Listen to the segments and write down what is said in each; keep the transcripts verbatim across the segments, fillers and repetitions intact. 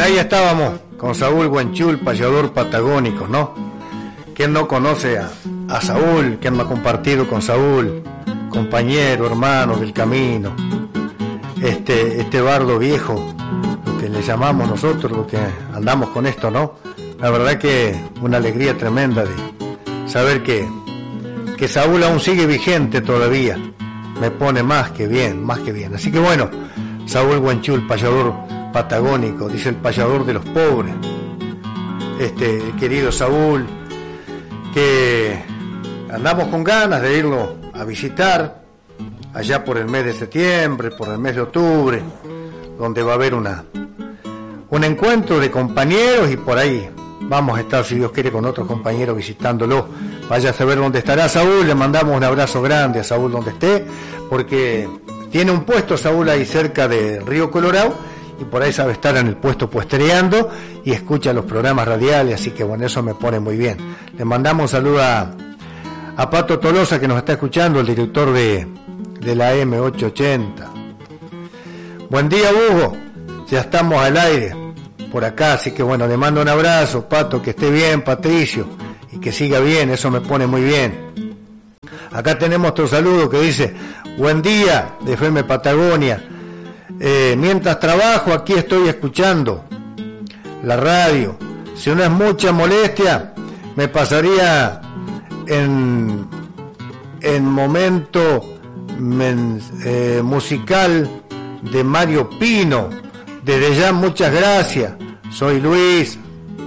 Bueno, ahí estábamos con Saúl Guanchul, payador patagónico, ¿no? ¿Quién no conoce a, a Saúl? ¿Quién no ha compartido con Saúl? Compañero, hermano del camino. Este, este bardo viejo, lo que le llamamos nosotros, lo que andamos con esto, ¿no? La verdad que una alegría tremenda de saber que, que Saúl aún sigue vigente todavía. Me pone más que bien, más que bien. Así que bueno, Saúl Guanchul, payador patagónico, dice el payador de los pobres. Este, el querido Saúl, que andamos con ganas de irlo a visitar allá por el mes de septiembre, por el mes de octubre, donde va a haber una un encuentro de compañeros y por ahí vamos a estar, si Dios quiere, con otros compañeros visitándolo. Vaya a saber dónde estará Saúl, le mandamos un abrazo grande a Saúl donde esté, porque tiene un puesto Saúl ahí cerca de Río Colorado y por ahí sabe estar en el puesto puestreando y escucha los programas radiales, así que bueno, eso me pone muy bien. Le mandamos un saludo a, a Pato Tolosa, que nos está escuchando, el director de, de la M ochocientos ochenta. Buen día, Hugo, ya estamos al aire por acá, así que bueno, le mando un abrazo, Pato, que esté bien, Patricio, y que siga bien, eso me pone muy bien. Acá tenemos otro saludo que dice: buen día, de F M Patagonia, eh, mientras trabajo aquí estoy escuchando la radio, si no es mucha molestia me pasaría en en momento men, eh, musical de Mario Pino. Desde ya muchas gracias. Soy Luis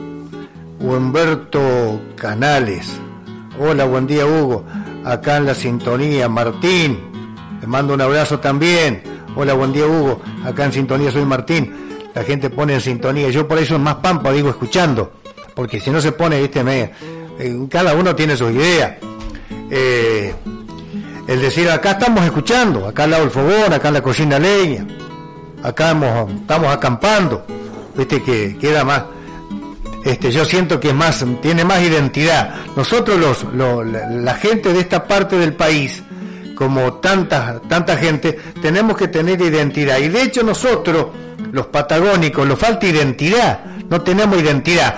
Humberto Canales. Hola, buen día, Hugo. Acá en la sintonía, Martín. Le mando un abrazo también. Hola, buen día, Hugo. Acá en sintonía soy Martín. La gente pone en sintonía. Yo por eso es más pampa, digo, escuchando. Porque si no se pone, viste, me, eh, cada uno tiene sus ideas. Eh, el decir, acá estamos escuchando. Acá al lado del fogón, acá en la cocina leña. Acá hemos, estamos acampando, viste que queda más, este, yo siento que es más, tiene más identidad. Nosotros los, los la, la gente de esta parte del país, como tanta, tanta gente, tenemos que tener identidad. Y de hecho nosotros, los patagónicos, nos falta identidad, no tenemos identidad.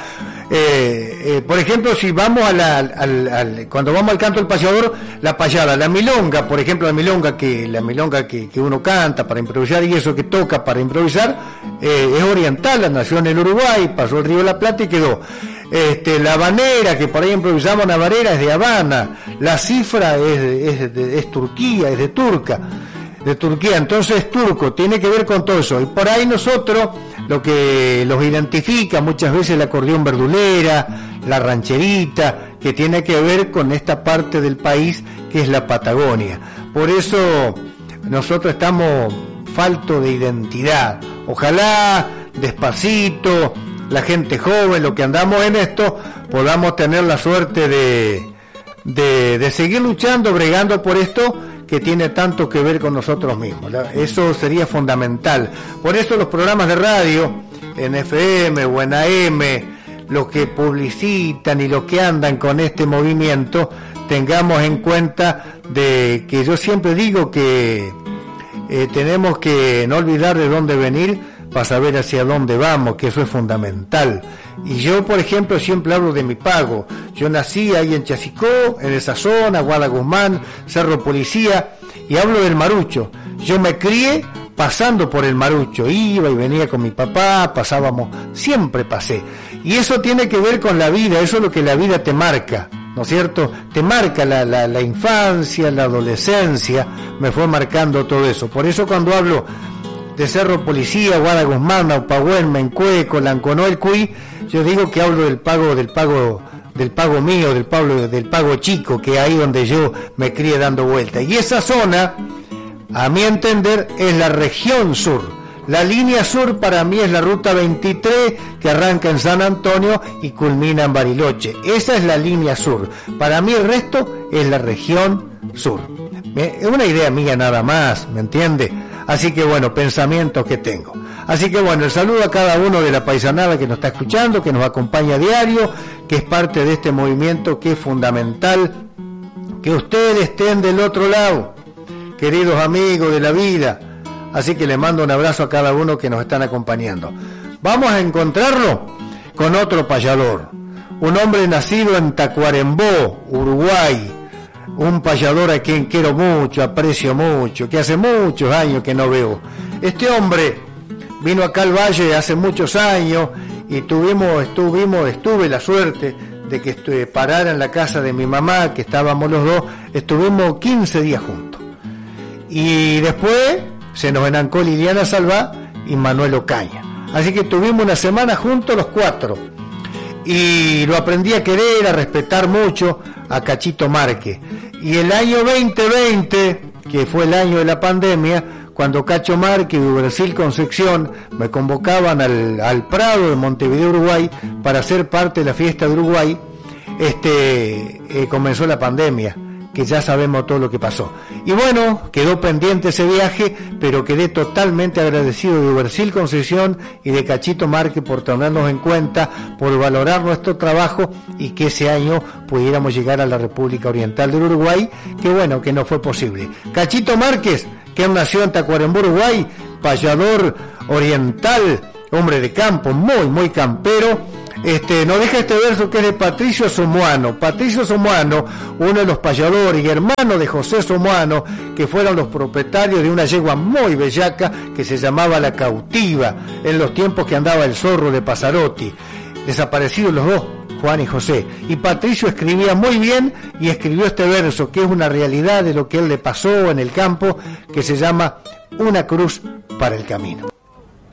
Eh, eh, por ejemplo, si vamos a la, al, al, cuando vamos al canto del payador, la payada, la milonga, por ejemplo, la milonga que la milonga que, que uno canta para improvisar y eso que toca para improvisar, eh, es oriental, nació en el Uruguay, pasó el Río de la Plata y quedó. Este, la habanera, que por ahí improvisamos una habanera, es de Habana. La cifra es, es, de, es Turquía, es de turca, de Turquía, entonces es turco, tiene que ver con todo eso. Y por ahí nosotros, lo que los identifica muchas veces el acordeón verdulera, la rancherita, que tiene que ver con esta parte del país que es la Patagonia. Por eso nosotros estamos falto de identidad. Ojalá despacito, la gente joven, lo que andamos en esto, podamos tener la suerte de, de, de seguir luchando, bregando por esto que tiene tanto que ver con nosotros mismos. Eso sería fundamental. Por eso los programas de radio, en F M o en A M, los que publicitan y los que andan con este movimiento, tengamos en cuenta de que yo siempre digo que eh, tenemos que no olvidar de dónde venir para saber hacia dónde vamos, que eso es fundamental. Y yo, por ejemplo, siempre hablo de mi pago. Yo nací ahí en Chasicó, en esa zona, Guada Guzmán, Cerro Policía, y hablo del Marucho. Yo me crié pasando por el Marucho, iba y venía con mi papá, pasábamos, siempre pasé. Y eso tiene que ver con la vida, eso es lo que la vida te marca, ¿no es cierto? Te marca la, la, la infancia, la adolescencia, me fue marcando todo eso. Por eso cuando hablo de Cerro Policía, Guada Guzmán, Naupahuén, Mencueco, Lanconoel, Cuy, yo digo que hablo del pago, del pago, del pago mío, del pago, del pago chico, que es ahí donde yo me crié dando vueltas. Y esa zona, a mi entender, es la región sur. La línea sur para mí es la ruta veintitrés, que arranca en San Antonio y culmina en Bariloche. Esa es la línea sur. Para mí el resto es la región sur. Es una idea mía nada más, ¿me entiende? Así que bueno, pensamientos que tengo. Así que bueno, el saludo a cada uno de la paisanada que nos está escuchando, que nos acompaña a diario, que es parte de este movimiento que es fundamental, que ustedes estén del otro lado, queridos amigos de la vida. Así que les mando un abrazo a cada uno que nos están acompañando. Vamos a encontrarlo con otro payador, un hombre nacido en Tacuarembó, Uruguay, un payador a quien quiero mucho, aprecio mucho, que hace muchos años que no veo. Este hombre vino acá al Valle hace muchos años y tuvimos, estuvimos, estuve la suerte de que estuve, parara en la casa de mi mamá, que estábamos los dos, estuvimos quince días juntos. Y después se nos enancó Liliana Salvá y Manuel Ocaña. Así que tuvimos una semana juntos los cuatro. Y lo aprendí a querer, a respetar mucho a Cachito Márquez. Y el año veinte veinte, que fue el año de la pandemia, cuando Cacho Márquez y Brasil Concepción me convocaban al, al Prado de Montevideo, Uruguay, para ser parte de la fiesta de Uruguay, este, eh, comenzó la pandemia, que ya sabemos todo lo que pasó. Y bueno, quedó pendiente ese viaje, pero quedé totalmente agradecido de Brasil Concepción y de Cachito Márquez por tenernos en cuenta, por valorar nuestro trabajo y que ese año pudiéramos llegar a la República Oriental del Uruguay, que bueno, que no fue posible. Cachito Márquez, que nació en Tacuarembó, Uruguay, payador oriental, hombre de campo, muy, muy campero. Este, nos deja este verso que es de Patricio Somoano. Patricio Somoano, uno de los payadores y hermano de José Somoano, que fueron los propietarios de una yegua muy bellaca que se llamaba La Cautiva, en los tiempos que andaba el zorro de Pasarotti. Desaparecidos los dos, Juan y José. Y Patricio escribía muy bien y escribió este verso, que es una realidad de lo que él le pasó en el campo, que se llama Una cruz para el camino.